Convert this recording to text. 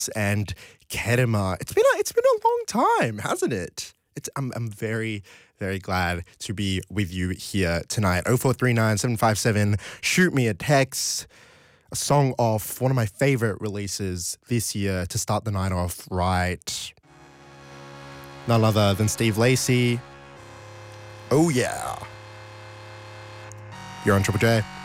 and Kerema. It's been a long time, hasn't it? I'm very, very glad to be with you here tonight. 0439 757, shoot me a text. A song off one of my favorite releases this year to start the night off right. None other than Steve Lacy. Oh yeah. You're on Triple J.